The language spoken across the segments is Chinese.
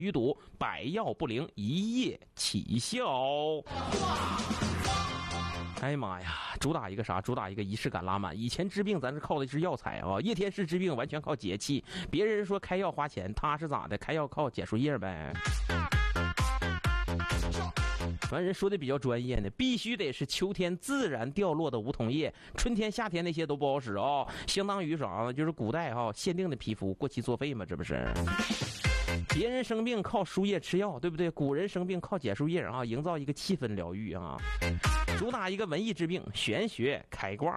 淤堵，百药不灵，一夜起效。哎呀妈呀，主打一个啥？主打一个仪式感拉满。以前治病咱是靠的是药材啊，叶天士治病完全靠节气。别人说开药花钱，他是咋的？开药靠解树叶呗。完人说的比较专业呢，必须得是秋天自然掉落的梧桐叶，春天夏天那些都不好使啊。相当于啥呢？就是古代限定的皮肤过期作废嘛，这不是？别人生病靠输液吃药，对不对？古人生病靠解树叶啊，营造一个气氛疗愈啊。主打一个文艺治病，玄学开挂。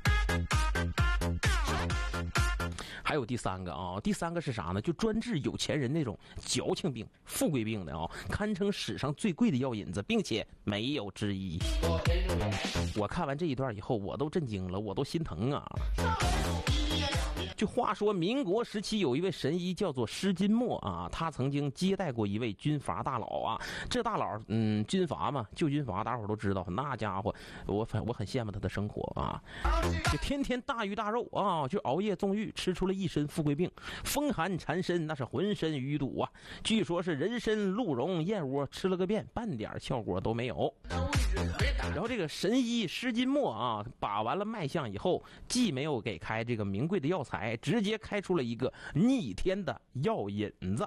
还有第三个啊，第三个是啥呢？就专治有钱人那种矫情病、富贵病的啊，堪称史上最贵的药引子，并且没有之一。我看完这一段以后，我都震惊了，我都心疼啊。就话说民国时期有一位神医叫做施金墨啊，他曾经接待过一位军阀大佬啊。这大佬军阀嘛，旧军阀大伙都知道，那家伙我很羡慕他的生活啊，就天天大鱼大肉啊，就熬夜纵欲，吃出了一身富贵病，风寒缠身，那是浑身淤堵啊。据说是人参、鹿茸、燕窝吃了个遍，半点效果都没有。然后这个神医施金墨啊，把完了脉象以后，既没有给开这个名贵的药材，直接开出了一个逆天的药引子。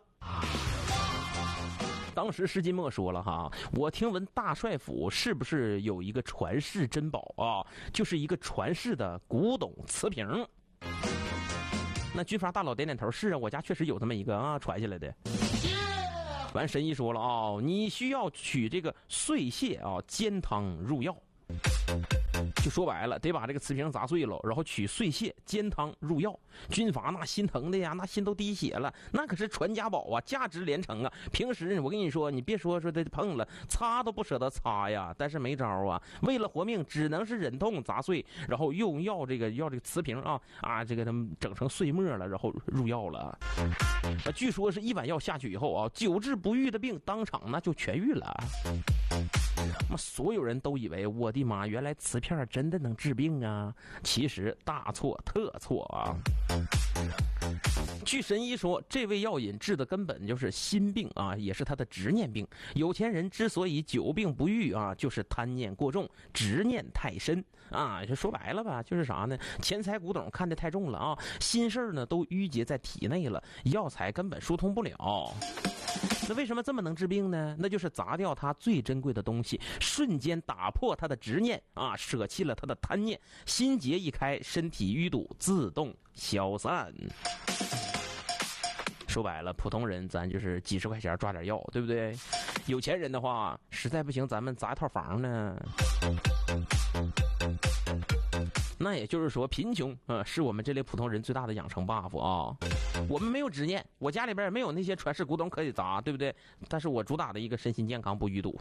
当时施金墨说了哈，我听闻大帅府是不是有一个传世珍宝啊？就是一个传世的古董瓷瓶。那军阀大佬点点头，是啊，我家确实有这么一个啊，传下来的。完神医说了啊，你需要取这个碎屑啊，煎汤入药。就说白了，得把这个瓷瓶砸碎了，然后取碎屑煎汤入药。军阀那心疼的呀，那心都滴血了，那可是传家宝啊，价值连城啊。平时我跟你说，你别说的碰了，擦都不舍得擦呀，但是没招啊，为了活命，只能是忍痛砸碎，然后用药这个瓷瓶这个他们整成碎末了，然后入药了。据说是一碗药下去以后啊，久治不愈的病当场那就痊愈了。所有人都以为我的妈，原来瓷片真的能治病啊！其实大错特错啊！据神医说，这味药引治的根本就是心病啊，也是他的执念病。有钱人之所以久病不愈啊，就是贪念过重，执念太深啊。就说白了吧，就是啥呢？钱财古董看得太重了啊，心事呢都郁结在体内了，药材根本疏通不了。那为什么这么能治病呢？那就是砸掉他最珍贵的东西，瞬间打破他的执念啊，舍弃了他的贪念，心结一开，身体淤堵自动消散。说白了，普通人咱就是几十块钱抓点药，对不对？有钱人的话，实在不行咱们砸一套房呢。那也就是说，贫穷是我们这类普通人最大的养成 buff 啊。我们没有执念，我家里边也没有那些传世古董可以砸，对不对？但是我主打的一个身心健康不淤堵。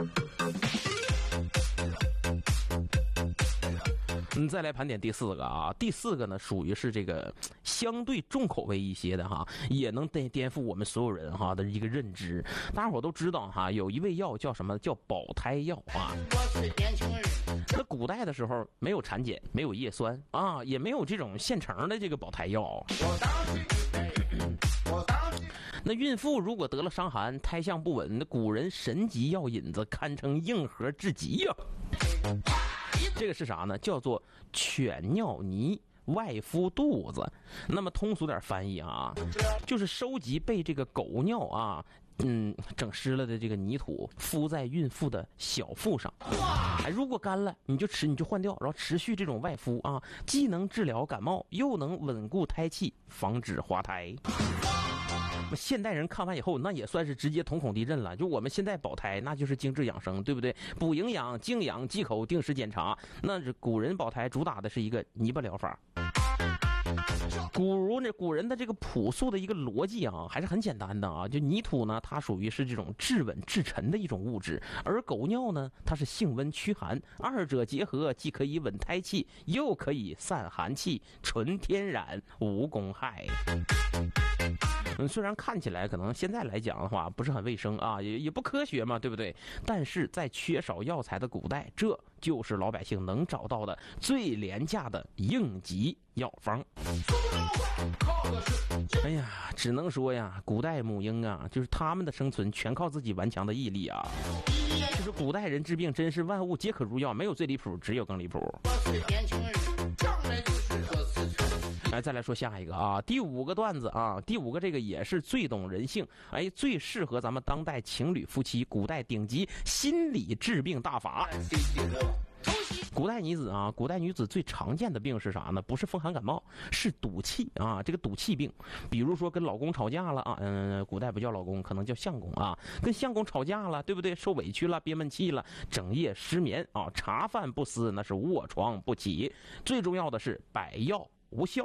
再来盘点第四个啊，第四个呢属于是这个相对重口味一些的哈，也能颠覆我们所有人哈的一个认知。大家伙都知道哈，有一味药叫什么？叫保胎药啊。那古代的时候没有产检，没有叶酸啊，也没有这种现成的这个保胎药。那孕妇如果得了伤寒，胎象不稳，那古人神级药引子堪称硬核至极呀。这个是啥呢？叫做犬尿泥外敷肚子。那么通俗点翻译啊，就是收集被这个狗尿啊整湿了的这个泥土，敷在孕妇的小腹上。如果干了你就换掉，然后持续这种外敷啊，既能治疗感冒，又能稳固胎气，防止滑胎。现代人看完以后，那也算是直接瞳孔地震了。就我们现在保胎，那就是精致养生，对不对？补营养、静养、忌口、定时检查。那是古人保胎主打的是一个泥巴疗法。古人的这个朴素的一个逻辑啊，还是很简单的啊。就泥土呢，它属于是这种制稳制沉的一种物质，而狗尿呢，它是性温驱寒，二者结合，既可以稳胎气，又可以散寒气，纯天然，无公害。虽然看起来可能现在来讲的话不是很卫生啊，也不科学嘛，对不对？但是在缺少药材的古代，这就是老百姓能找到的最廉价的应急药方。 哎呀，只能说呀，古代母婴啊，就是他们的生存全靠自己顽强的毅力啊。就是古代人治病真是万物皆可入药，没有最离谱，只有更离谱。来，再来说下一个啊，第5个段子啊，第5个这个也是最懂人性，哎，最适合咱们当代情侣夫妻，古代顶级心理治病大法。古代女子啊，古代女子最常见的病是啥呢？不是风寒感冒，是赌气啊。这个赌气病，比如说跟老公吵架了啊，古代不叫老公，可能叫相公啊。跟相公吵架了，对不对？受委屈了，憋闷气了，整夜失眠啊，茶饭不思，那是卧床不起。最重要的是百药无效。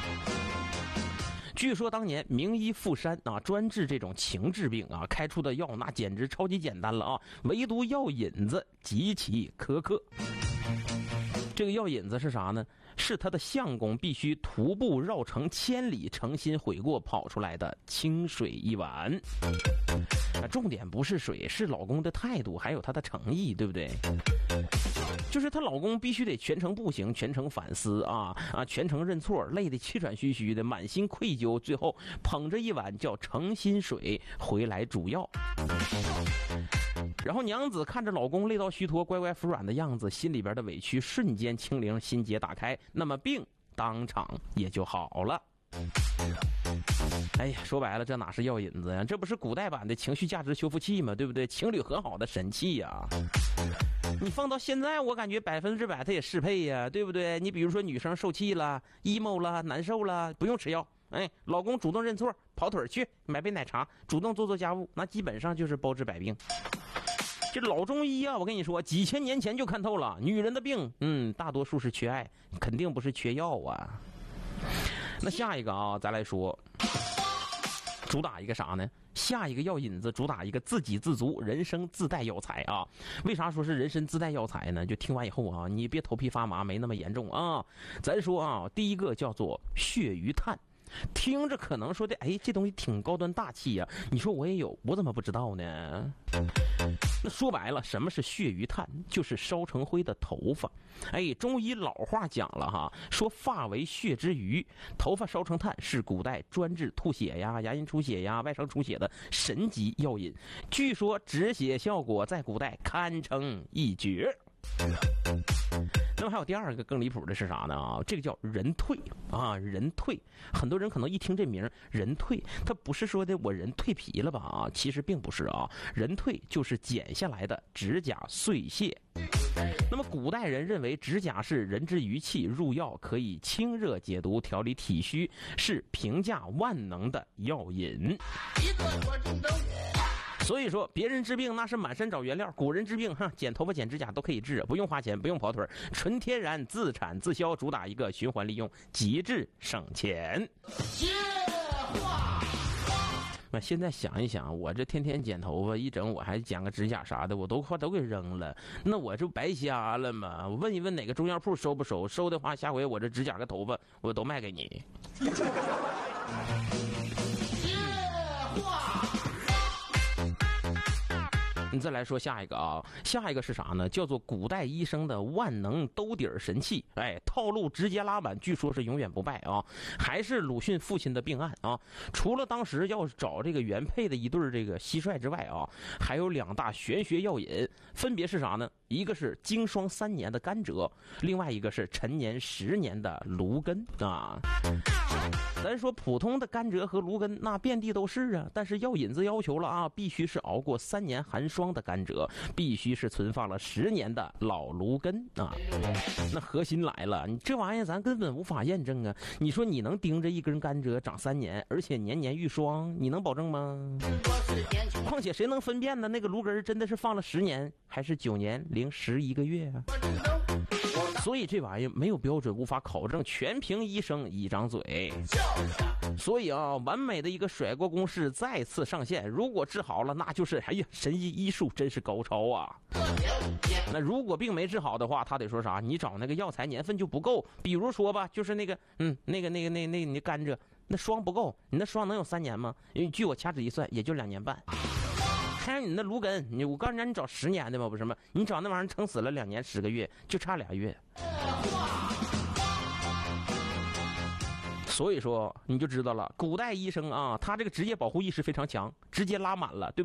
据说当年名医傅山啊，专治这种情志病啊，开出的药那简直超级简单了啊，唯独药引子极其苛刻。这个药引子是啥呢？是他的相公必须徒步绕城千里，诚心悔过跑出来的清水一碗。重点不是水，是老公的态度，还有他的诚意，对不对？就是她老公必须得全程步行，全程反思全程认错，累得气喘吁吁的，满心愧疚，最后捧着一碗叫诚心水回来煮药。然后娘子看着老公累到虚脱、乖乖服软的样子，心里边的委屈瞬间清零，心结打开，那么病当场也就好了。哎呀，说白了，这哪是药引子呀？这不是古代版的情绪价值修复器吗？对不对？情侣和好的神器呀！你放到现在，我感觉100%它也适配呀，对不对？你比如说女生受气了、emo 了、难受了，不用吃药，哎，老公主动认错，跑腿去买杯奶茶，主动做家务，那基本上就是包治百病。这老中医啊，我跟你说，几千年前就看透了，女人的病，大多数是缺爱，肯定不是缺药啊。那下一个啊，咱来说，主打一个啥呢？下一个药引子主打一个自给自足，人生自带药材啊。为啥说是人参自带药材呢？就听完以后啊，你别头皮发麻，没那么严重啊。咱说啊，第一个叫做血鱼炭。听着可能说的，哎，这东西挺高端大气呀。你说我也有，我怎么不知道呢？那说白了，什么是血鱼炭？就是烧成灰的头发。哎，中医老话讲了哈，说发为血之余，头发烧成炭是古代专治吐血呀、牙龈出血呀、外伤出血的神级药引。据说止血效果在古代堪称一绝。那么还有第二个更离谱的是啥呢？这个叫人退啊，人退。很多人可能一听这名人退，他不是说的我人蜕皮了吧？其实并不是啊，人退就是剪下来的指甲碎屑。那么古代人认为指甲是人之余气，入药可以清热解毒、调理体虚，是评价万能的药引。所以说别人治病那是满山找原料，古人治病剪头发剪指甲都可以治，不用花钱，不用跑腿，纯天然自产自销，主打一个循环利用，极致省钱。那现在想一想，我这天天剪头发一整，我还剪个指甲啥的，我都快都给扔了，那我这白瞎了吗？我问一问哪个中药铺收不收，收的话下回我这指甲跟头发我都卖给你。你再来说下一个啊，下一个是啥呢？叫做古代医生的万能兜底神器，哎，套路直接拉满，据说是永远不败啊。还是鲁迅父亲的病案啊，除了当时要找这个原配的一对这个蟋蟀之外啊，还有2大玄学药引，分别是啥呢？一个是经霜3年的甘蔗，另外一个是陈年10年的芦根啊。咱说普通的甘蔗和芦根那遍地都是啊，但是药引子要求了啊，必须是熬过3年寒霜的甘蔗，必须是存放了10年的老芦根啊。那核心来了，你这玩意儿咱根本无法验证啊。你说你能盯着一根甘蔗长3年，而且年年遇霜，你能保证吗？况且谁能分辨呢？那个芦根真的是放了10年还是9年零11个月啊？所以这玩意没有标准，无法考证，全凭医生一张嘴。所以啊，完美的一个甩锅公式再次上线。如果治好了，那就是哎呀，神医医术真是高超啊。那如果病没治好的话，他得说啥？你找那个药材年份就不够。比如说吧，就是那个你甘蔗那霜不够，你那霜能有3年吗？因为据我掐指一算，也就2年半。还有你那芦根，我告诉你，你找10年的吗？不是吗？你找那玩意儿撑死了2年10个月，就差2月。 所以说你就知道了，古代医生啊，他这个职业保护意识非常强，直接拉满了，对不对？